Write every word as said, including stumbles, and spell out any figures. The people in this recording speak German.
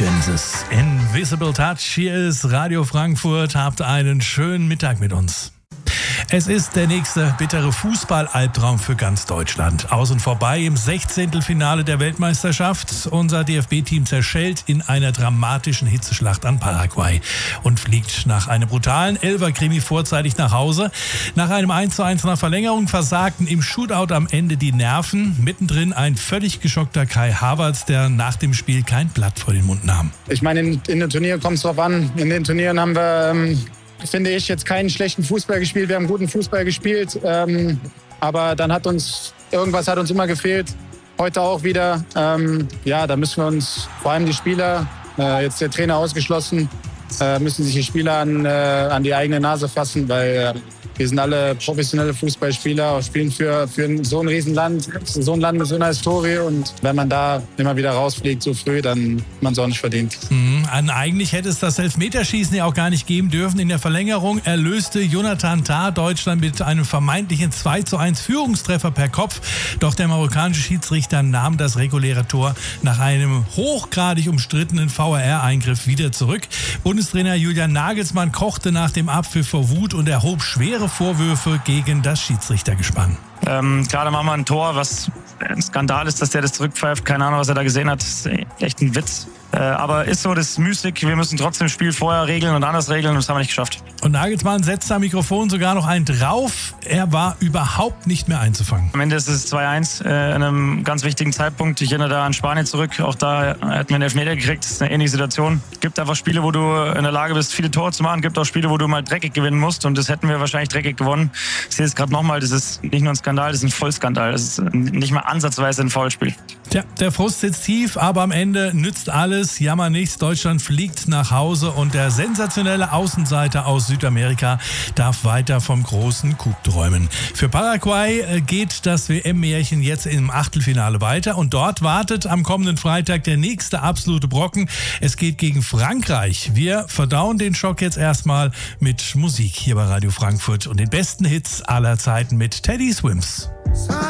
Genesis, Invisible Touch. Hier ist Radio Frankfurt. Habt einen schönen Mittag mit uns. Es ist der nächste bittere Fußball-Albtraum für ganz Deutschland. Aus und vorbei im Sechzehntelfinale der Weltmeisterschaft. Unser D F B-Team zerschellt in einer dramatischen Hitzeschlacht an Paraguay und fliegt nach einem brutalen Elfer-Krimi vorzeitig nach Hause. Nach einem eins zu eins nach Verlängerung versagten im Shootout am Ende die Nerven. Mittendrin ein völlig geschockter Kai Havertz, der nach dem Spiel kein Blatt vor den Mund nahm. Ich meine, in, in den Turnieren kommt es drauf an. In den Turnieren haben wir... Ähm finde ich, jetzt keinen schlechten Fußball gespielt. Wir haben guten Fußball gespielt. Ähm, aber dann hat uns, irgendwas hat uns immer gefehlt. Heute auch wieder. Ähm, ja, da müssen wir uns, vor allem die Spieler, äh, jetzt der Trainer ausgeschlossen, äh, müssen sich die Spieler an, äh, an die eigene Nase fassen, weil äh, wir sind alle professionelle Fußballspieler, spielen für, für so ein Riesenland, so ein Land mit so einer Historie. Und wenn man da immer wieder rausfliegt so früh, dann hat man es auch nicht verdient. Mhm. Eigentlich hätte es das Elfmeterschießen ja auch gar nicht geben dürfen. In der Verlängerung erlöste Jonathan Tah Deutschland mit einem vermeintlichen zwei zu eins Führungstreffer per Kopf. Doch der marokkanische Schiedsrichter nahm das reguläre Tor nach einem hochgradig umstrittenen V A R-Eingriff wieder zurück. Bundestrainer Julian Nagelsmann kochte nach dem Abpfiff vor Wut und erhob schwere Vorwürfe gegen das Schiedsrichtergespann. Ähm, gerade machen wir ein Tor, was ein Skandal ist, dass der das zurückpfeift. Keine Ahnung, was er da gesehen hat. Das ist echt ein Witz. Äh, aber ist so, das ist Mystik. Wir müssen trotzdem das Spiel vorher regeln und anders regeln und das haben wir nicht geschafft. Und Nagelsmann setzte am Mikrofon sogar noch einen drauf. Er war überhaupt nicht mehr einzufangen. Am Ende ist es zwei eins äh, in einem ganz wichtigen Zeitpunkt. Ich erinnere da an Spanien zurück. Auch da hätten wir einen Elfmeter gekriegt. Das ist eine ähnliche Situation. Es gibt einfach Spiele, wo du in der Lage bist, viele Tore zu machen. Es gibt auch Spiele, wo du mal dreckig gewinnen musst. Und das hätten wir wahrscheinlich dreckig gewonnen. Ich sehe es gerade nochmal. Das ist nicht nur ein Skandal, das ist ein Vollskandal. Das ist nicht mal ansatzweise ein Foulspiel. Tja, der Frust sitzt tief, aber am Ende nützt alles. Jammer nichts. Deutschland fliegt nach Hause und der sensationelle Außenseiter aus Südamerika darf weiter vom großen Coup träumen. Für Paraguay geht das W M-Märchen jetzt im Achtelfinale weiter und dort wartet am kommenden Freitag der nächste absolute Brocken. Es geht gegen Frankreich. Wir verdauen den Schock jetzt erstmal mit Musik hier bei Radio Frankfurt und den besten Hits aller Zeiten mit Teddy Swims.